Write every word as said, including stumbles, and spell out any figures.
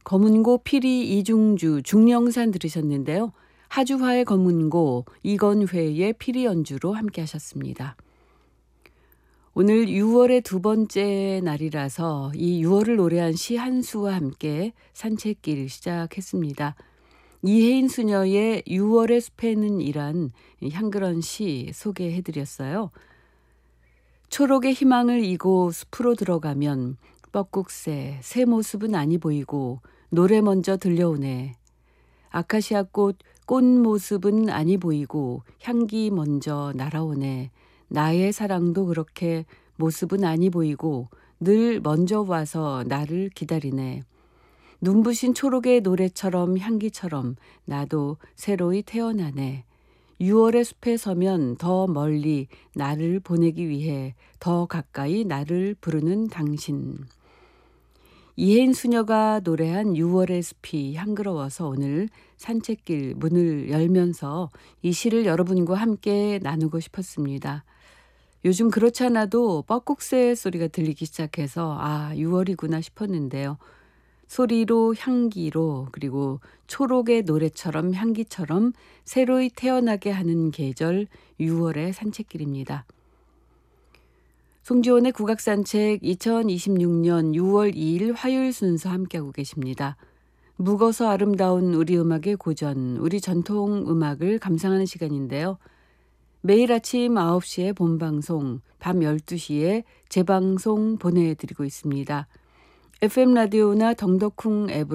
검은고 피리 이중주 중령산 들으셨는데요. 하주화의 검은고 이건회의 피리 연주로 함께 하셨습니다. 오늘 유월의 두 번째 날이라서 이 유월을 노래한 시 한 수와 함께 산책길 시작했습니다. 이혜인 수녀의 유월의 숲에는 이란 향그런 시 소개해드렸어요. 초록의 희망을 이고 숲으로 들어가면 뻐꾹새 새 모습은 아니 보이고 노래 먼저 들려오네. 아카시아 꽃, 꽃 모습은 아니 보이고 향기 먼저 날아오네. 나의 사랑도 그렇게 모습은 아니 보이고 늘 먼저 와서 나를 기다리네. 눈부신 초록의 노래처럼 향기처럼 나도 새로이 태어나네. 유월의 숲에 서면 더 멀리 나를 보내기 위해 더 가까이 나를 부르는 당신. 이혜인 수녀가 노래한 유월의 숲이 향그러워서 오늘 산책길 문을 열면서 이 시를 여러분과 함께 나누고 싶었습니다. 요즘 그렇지 않아도 뻐꾹새 소리가 들리기 시작해서 아, 유월이구나 싶었는데요. 소리로 향기로 그리고 초록의 노래처럼 향기처럼 새로이 태어나게 하는 계절 유월의 산책길입니다. 송지원의 국악산책 이천이십육 년 유월 이일 화요일 순서 함께하고 계십니다. 묵어서 아름다운 우리 음악의 고전, 우리 전통 음악을 감상하는 시간인데요. 매일 아침 아홉 시에 본방송, 밤 열두 시에 재방송 보내드리고 있습니다. 에프엠 라디오나 덩덕쿵 앱으로